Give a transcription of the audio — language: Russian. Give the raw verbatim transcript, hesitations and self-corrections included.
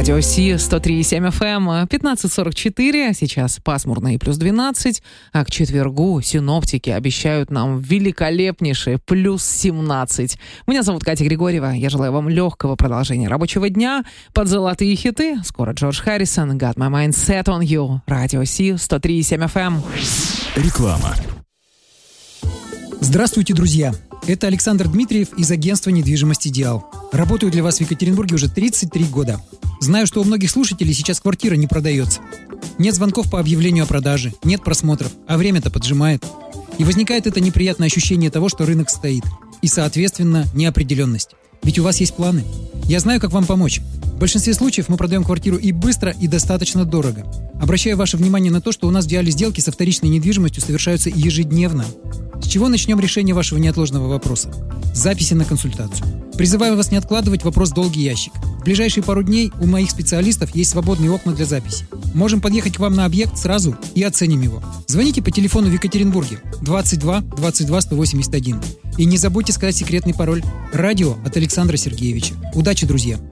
Радио Си сто три и семь эф эм, пятнадцать сорок четыре, сейчас пасмурно и плюс двенадцать, а к четвергу синоптики обещают нам великолепнейшие плюс семнадцать. Меня зовут Катя Григорьева, я желаю вам легкого продолжения рабочего дня под золотые хиты. Скоро Джордж Харрисон, Got My Mind Set On You, Радио Си сто три и семь эф эм. Реклама. Здравствуйте, друзья! Это Александр Дмитриев из агентства недвижимости «Идеал». Работаю для вас в Екатеринбурге уже тридцать три года. Знаю, что у многих слушателей сейчас квартира не продается. Нет звонков по объявлению о продаже, нет просмотров, а время-то поджимает. И возникает это неприятное ощущение того, что рынок стоит. И, соответственно, неопределенность. Ведь у вас есть планы. Я знаю, как вам помочь. В большинстве случаев мы продаем квартиру и быстро, и достаточно дорого. Обращаю ваше внимание на то, что у нас в «Идеале» сделки со вторичной недвижимостью совершаются ежедневно. С чего начнем решение вашего неотложного вопроса? С записи на консультацию. Призываю вас не откладывать вопрос в долгий ящик. В ближайшие пару дней у моих специалистов есть свободные окна для записи. Можем подъехать к вам на объект сразу и оценим его. Звоните по телефону в Екатеринбурге двадцать два двадцать два сто восемьдесят один. И не забудьте сказать секретный пароль «Радио» от Александра Сергеевича. Удачи, друзья!